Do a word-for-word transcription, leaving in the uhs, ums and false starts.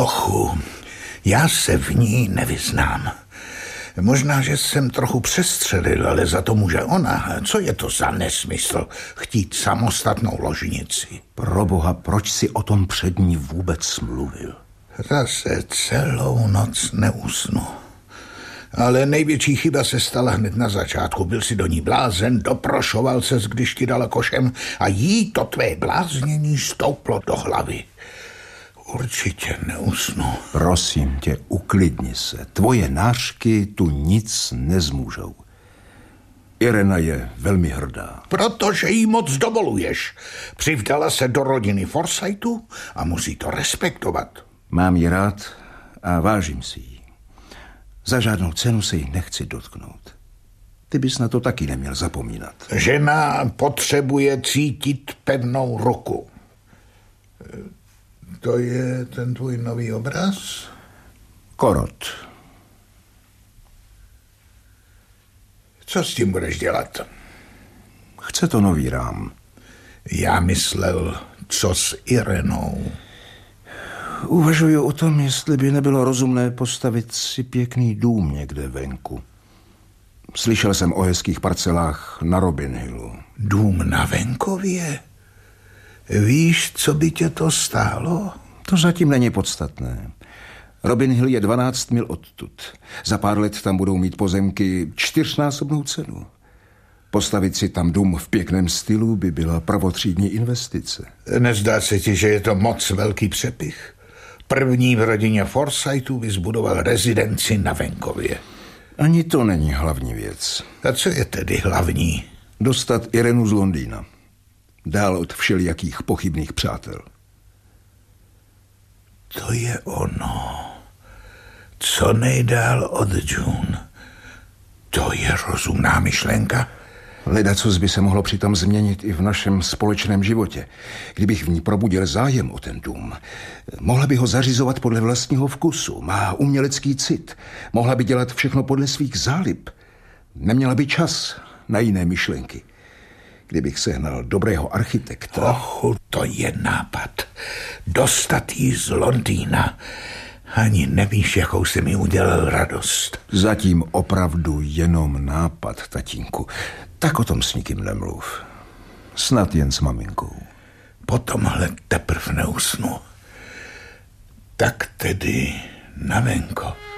Hochu, já se v ní nevyznám. Možná, že jsem trochu přestřelil, ale za to může ona. Co je to za nesmysl chtít samostatnou ložnici? Proboha, proč si o tom před ní vůbec mluvil? Zase celou noc neusnu. Ale největší chyba se stala hned na začátku. Byl si do ní blázen, doprošoval ses, když ti dala košem a jí to tvé bláznění stouplo do hlavy. Určitě neusnu. Prosím tě, uklidni se. Tvoje nářky tu nic nezmůžou. Irena je velmi hrdá. Protože jí moc dovoluješ. Přivdala se do rodiny Forsythu a musí to respektovat. Mám ji rád a vážím si ji. Za žádnou cenu se jí nechci dotknout. Ty bys na to taky neměl zapomínat. Žena potřebuje cítit pevnou ruku. To je ten tvůj nový obraz? Korot. Co s tím budeš dělat? Chce to nový rám. Já myslel, co s Irenou. Uvažuji o tom, jestli by nebylo rozumné postavit si pěkný dům někde venku. Slyšel jsem o hezkých parcelách na Robin Hillu. Dům na venkově? Víš, co by tě to stálo? To zatím není podstatné. Robin Hill je dvanáct mil odtud. Za pár let tam budou mít pozemky čtyřnásobnou cenu. Postavit si tam dům v pěkném stylu by byla prvotřídní investice. Nezdá se ti, že je to moc velký přepich? První v rodině Forsythu vyzbudoval rezidenci na venkově. Ani to není hlavní věc. A co je tedy hlavní? Dostat Irenu z Londýna. Dál od všelijakých pochybných přátel. To je ono. Co nejdál od June. To je rozumná myšlenka. Ledacos by se mohlo přitom změnit i v našem společném životě. Kdybych v ní probudil zájem o ten dům, mohla by ho zařizovat podle vlastního vkusu. Má umělecký cit. Mohla by dělat všechno podle svých zálib. Neměla by čas na jiné myšlenky. Kdybych sehnal dobrého architekta... Ochu, to je nápad. Dostat jí z Londýna. Ani nevíš, jakou jsi mi udělal radost. Zatím opravdu jenom nápad, tatínku. Tak o tom s nikým nemluv. Snad jen s maminkou. Po tomhle teprv neusnu. Tak tedy na venko.